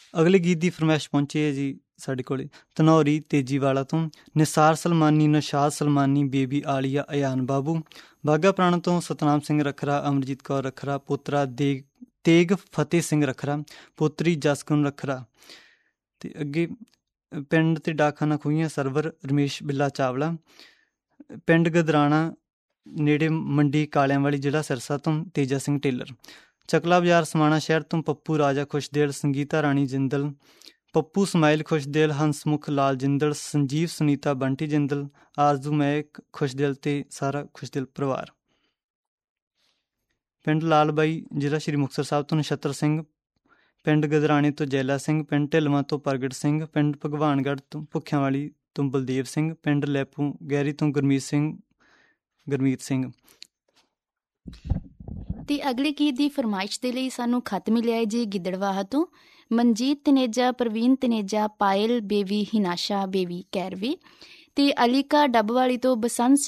ਅਗਲੇ ਗੀਤ ਦੀ ਫਰਮਾਇਸ਼ ਪਹੁੰਚੀ ਹੈ ਜੀ ਸਾਡੇ ਕੋਲ ਧਨੌਰੀ ਤੇਜੀਵਾਲਾ ਤੋਂ। ਨਿਸਾਰ ਸਲਮਾਨੀ, ਨਸ਼ਾਦ ਸਲਮਾਨੀ, ਬੇਬੀ ਆਲੀਆ, ਅਯਾਨ ਬਾਬੂ। ਬਾਘਾ ਪੁਰਾਣਾ ਤੋਂ ਸਤਨਾਮ ਸਿੰਘ ਰੱਖਰਾ, ਅਮਰਜੀਤ ਕੌਰ ਰੱਖਰਾ, ਪੋਤਰਾ ਤੇਗ ਫਤਿਹ ਸਿੰਘ ਰੱਖਰਾ, ਪੋਤਰੀ ਜਸਕੁਨ ਰੱਖਰਾ। ਅਤੇ ਅੱਗੇ ਪਿੰਡ ਅਤੇ ਡਾਕਖਾਨਾ ਖੂਹੀਆਂ ਸਰਵਰ ਰਮੇਸ਼ ਬਿੱਲਾ ਚਾਵਲਾ। ਪਿੰਡ ਗਦਰਾਣਾ ਨੇੜੇ ਮੰਡੀ ਕਾਲਿਆਂ ਵਾਲੀ, ਜ਼ਿਲ੍ਹਾ ਸਿਰਸਾ ਤੋਂ ਤੇਜਾ ਸਿੰਘ ਟੇਲਰ। ਚਕਲਾ ਬਾਜ਼ਾਰ ਸਮਾਣਾ ਸ਼ਹਿਰ ਤੋਂ ਪੱਪੂ ਰਾਜਾ ਖੁਸ਼ਦੇਲ, ਸੰਗੀਤਾ ਰਾਣੀ ਜਿੰਦਲ, ਪੱਪੂ ਸਮਾਈਲ ਖੁਸ਼ਦੇਲ, ਹੰਸਮੁਖ ਲਾਲ ਜਿੰਦਲ, ਸੰਜੀਵ ਸੁਨੀਤਾ ਬੰਟੀ ਜਿੰਦਲ, ਆਰਜ਼ੂ ਮਹਿਕ ਖੁਸ਼ਦੇਲ ਅਤੇ ਸਾਰਾ ਖੁਸ਼ਦੇਲ ਪਰਿਵਾਰ। ਪਿੰਡ ਲਾਲ ਬਾਈ, ਜ਼ਿਲ੍ਹਾ ਸ਼੍ਰੀ ਮੁਕਤਸਰ ਸਾਹਿਬ ਤੋਂ ਨਛੱਤਰ ਸਿੰਘ। ਪਿੰਡ ਗਦਰਾਣੇ ਤੋਂ ਜੈਲਾ ਸਿੰਘ, ਪਿੰਡ ਢਿਲਵਾਂ ਤੋਂ ਪ੍ਰਗਟ ਸਿੰਘ, ਪਿੰਡ ਭਗਵਾਨਗੜ੍ਹ ਤੋਂ ਭੁੱਖਿਆਂ ਵਾਲੀ ਤੋਂ ਬਲਦੇਵ ਸਿੰਘ, ਪਿੰਡ ਲੈਪੂ ਗਹਿਰੀ ਤੋਂ ਗੁਰਮੀਤ ਸਿੰਘ। ਅਤੇ ਅਗਲੇ ਗੀਤ ਦੀ ਫਰਮਾਇਸ਼ ਦੇ ਲਈ ਸਾਨੂੰ ਖੱਤ ਮਿਲਿਆ ਹੈ ਜੀ ਗਿੱਦੜਵਾਹਾ ਤੋਂ। ਮਨਜੀਤ ਤਨੇਜਾ, ਪ੍ਰਵੀਨ ਤਨੇਜਾ, ਪਾਇਲ ਬੇਬੀ, ਹਿਨਾਸ਼ਾ ਬੇਬੀ ਕੈਰਵੀ ਅਤੇ ਅਲੀਕਾ ਡੱਬਵਾਲੀ ਤੋਂ ਬਸੰਤ